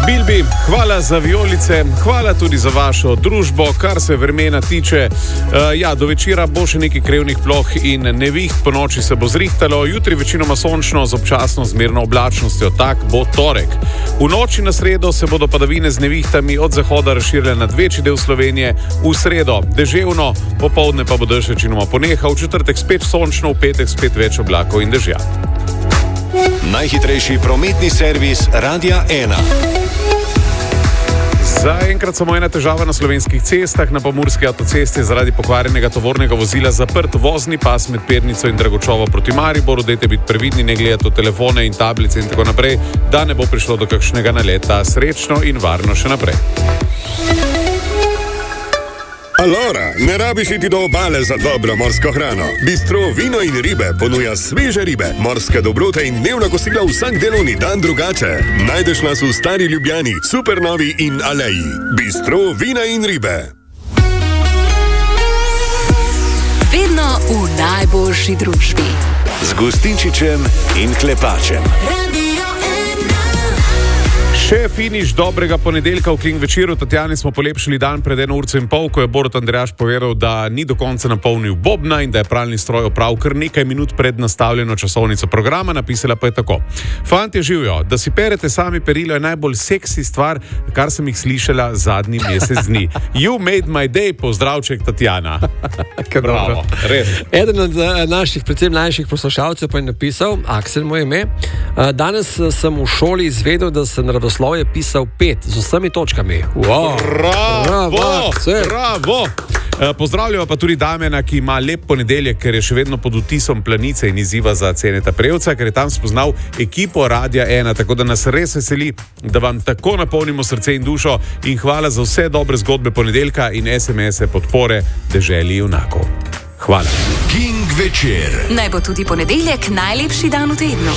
Bilbi, hvala za vijolice, hvala tudi za vašo družbo, kar se vremena tiče. Do večera bo še nekaj krevnih ploh in neviht, po noči se bo zrihtalo, jutri večinoma sončno z občasno zmerno oblačnostjo, tak bo torek. V noči na sredo se bodo padavine z nevihtami od zahoda razširile nad večji del Slovenije, v sredo deževno, popoldne pa bo dež večinoma ponehal, v četrtek spet sončno, v petek spet več oblakov in dežja. Najhitrejši prometni servis Radia 1. Zaenkrat samo ena težava na slovenskih cestah. Na pomurski avtocesti je zaradi pokvarjenega tovornega vozila zaprt vozni pas med Pernico in Dragočovo proti Mariboru. Dajte biti previdni, ne gledati v telefone in tablice in tako naprej, da ne bo prišlo do kakšnega naleta. Srečno in varno še naprej. Alora, ne rabiš iti do obale za dobro morsko hrano. Bistro Vino in ribe ponuja sveže ribe, morske dobrote in dnevna kosila vsak delovni dan drugače. Najdeš nas v Stari Ljubljani, Supernovi in Aleji. Bistro Vina in ribe. Vedno v najboljši družbi. Z Gustinčičem in Klepačem. Še finiš dobrega ponedeljka v King večeru. Tatjani smo polepšali dan pred 1 uro in pol, ko je Borut Andrejaš povedal, da ni do konca napolnil bobna in da je pralni stroj opravil kar nekaj minut pred nastavljeno časovnico programa. Napisala pa je tako: Fantje, živijo, da si perete sami perilo je najbolj seksi stvar, kar sem jih slišala zadnji mesec dni. You made my day, pozdravček Tatjana. Bravo, res. Eden od naših, predvsem najših poslušalcev pa je napisal, Aksel mu je ime, danes sem v šoli izvedel, da sem naravoslovje pisal 5 z vsemi točkami. Wow. Bravo! Pozdravljamo pa tudi Damjana, ki ima lep ponedeljek, ker je še vedno pod vtisom Planice in izziva za Ceneta Prevca, ker je tam spoznal ekipo Radia 1, tako da nas res veseli, da vam tako napolnimo srce in dušo in hvala za vse dobre zgodbe ponedeljka in SMS-e podpore deželi junakov. Hvala. King večer. Naj bo tudi ponedeljek najlepši dan v tednu.